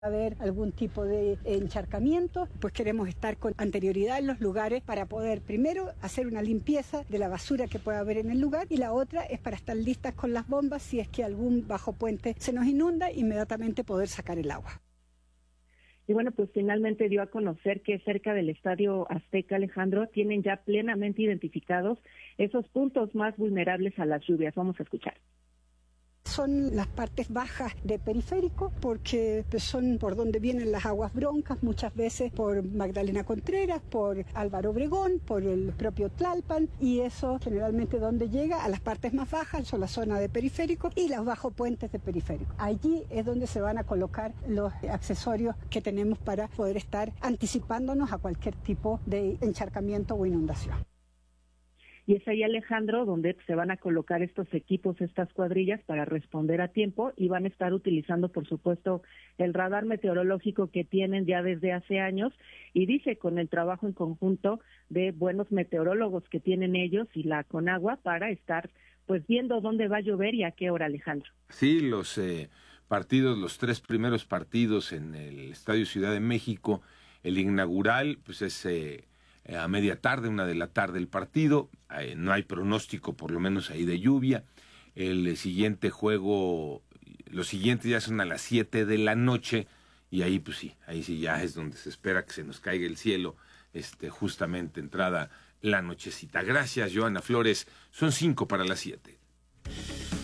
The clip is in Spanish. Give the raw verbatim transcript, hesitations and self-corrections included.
haber algún tipo de encharcamiento, pues queremos estar con anterioridad en los lugares para poder primero hacer una limpieza de la basura que pueda haber en el lugar, y la otra es para estar listas con las bombas si es que algún bajo puente se nos inunda, inmediatamente poder sacar el agua. Y bueno, pues finalmente dio a conocer que cerca del Estadio Azteca, Alejandro, tienen ya plenamente identificados esos puntos más vulnerables a las lluvias. Vamos a escuchar. Son las partes bajas de Periférico, porque son por donde vienen las aguas broncas, muchas veces por Magdalena Contreras, por Álvaro Obregón, por el propio Tlalpan, y eso generalmente donde llega a las partes más bajas, son la zona de Periférico y los bajos puentes de Periférico. Allí es donde se van a colocar los accesorios que tenemos para poder estar anticipándonos a cualquier tipo de encharcamiento o inundación. Y es ahí, Alejandro, donde se van a colocar estos equipos, estas cuadrillas, para responder a tiempo, y van a estar utilizando, por supuesto, el radar meteorológico que tienen ya desde hace años, y dice, con el trabajo en conjunto de buenos meteorólogos que tienen ellos y la Conagua, para estar pues viendo dónde va a llover y a qué hora, Alejandro. Sí, los eh, partidos, los tres primeros partidos en el Estadio Ciudad de México, el inaugural, pues es... Eh, a media tarde, una de la tarde el partido, eh, no hay pronóstico por lo menos ahí de lluvia. El siguiente juego, los siguientes ya son a las siete de la noche, y ahí pues sí, ahí sí ya es donde se espera que se nos caiga el cielo, este justamente entrada la nochecita. Gracias, Joana Flores, son cinco para las siete.